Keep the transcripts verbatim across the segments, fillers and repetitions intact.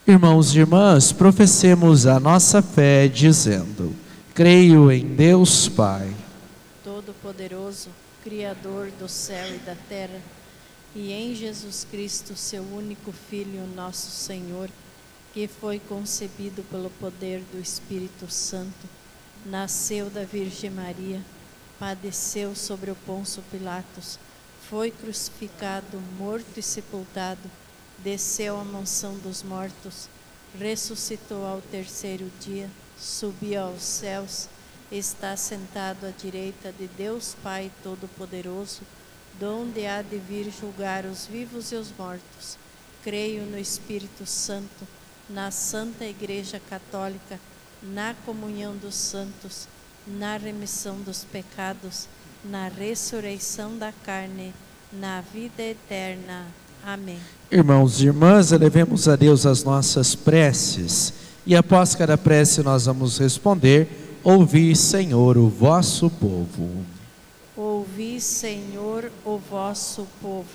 Irmãos e irmãs, professemos a nossa fé dizendo: creio em Deus Pai, Todo-Poderoso, Criador do céu e da terra, e em Jesus Cristo, seu único Filho, nosso Senhor, que foi concebido pelo poder do Espírito Santo, nasceu da Virgem Maria, padeceu sobre o Pôncio Pilatos, foi crucificado, morto e sepultado, desceu à mansão dos mortos, ressuscitou ao terceiro dia, subiu aos céus, está sentado à direita de Deus Pai Todo-Poderoso, donde há de vir julgar os vivos e os mortos. Creio no Espírito Santo, na Santa Igreja Católica, na comunhão dos santos, na remissão dos pecados, na ressurreição da carne, na vida eterna. Amém. Irmãos e irmãs, elevemos a Deus as nossas preces, e após cada prece nós vamos responder: ouvi, Senhor, o vosso povo. Ouvi, Senhor, o vosso povo.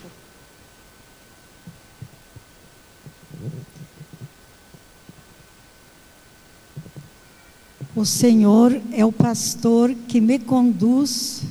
O Senhor é o pastor que me conduz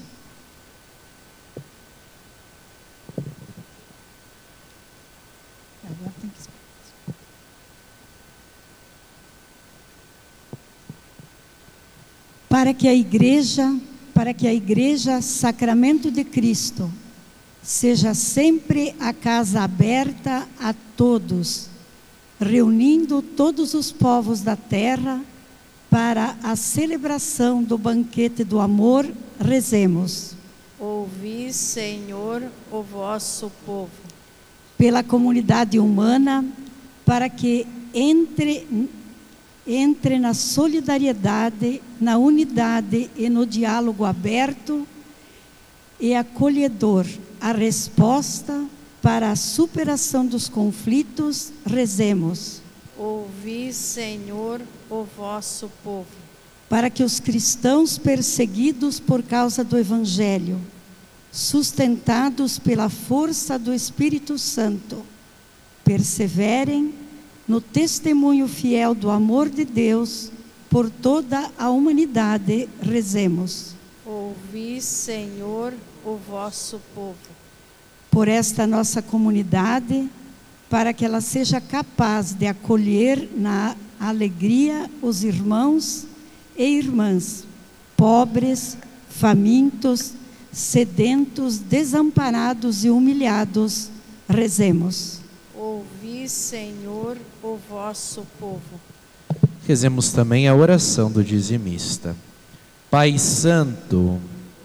para que a igreja, para que a igreja Sacramento de Cristo seja sempre a casa aberta a todos, reunindo todos os povos da terra para a celebração do banquete do amor. Rezemos. Ouvi, Senhor, o vosso povo. Pela comunidade humana, para que entre entre na solidariedade, na unidade e no diálogo aberto e acolhedor, a resposta para a superação dos conflitos. Rezemos. Ouvi, Senhor, o vosso povo. Para que os cristãos perseguidos por causa do Evangelho, sustentados pela força do Espírito Santo, perseverem no testemunho fiel do amor de Deus por toda a humanidade. Rezemos. Ouvi, Senhor, o vosso povo. Por esta nossa comunidade, para que ela seja capaz de acolher na alegria os irmãos e irmãs, pobres, famintos, sedentos, desamparados e humilhados. Rezemos. Ouvi, Senhor, o vosso povo. Rezemos também a oração do dizimista. Pai Santo,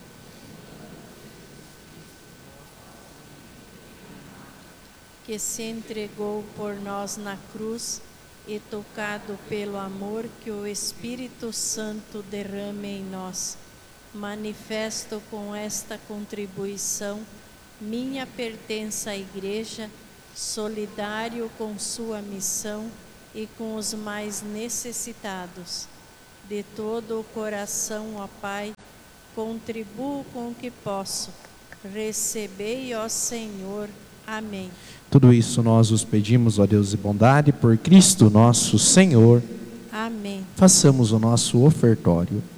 que se entregou por nós na cruz e tocado pelo amor que o Espírito Santo derrama em nós, manifesto com esta contribuição minha pertença à Igreja, solidário com sua missão e com os mais necessitados. De todo o coração, ó Pai, contribuo com o que posso. Recebei, ó Senhor. Amém. Tudo isso nós os pedimos, ó Deus de bondade, por Cristo nosso Senhor. Amém. Façamos o nosso ofertório.